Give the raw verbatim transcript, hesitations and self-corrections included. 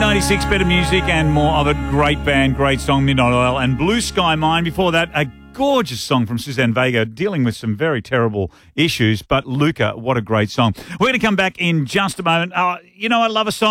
ninety-six, better music and more of it. Great band, great song, Midnight Oil and Blue Sky Mine. Before that, a gorgeous song from Suzanne Vega dealing with some very terrible issues. But Luca, what a great song. We're going to come back in just a moment. Uh, you know, I love a song.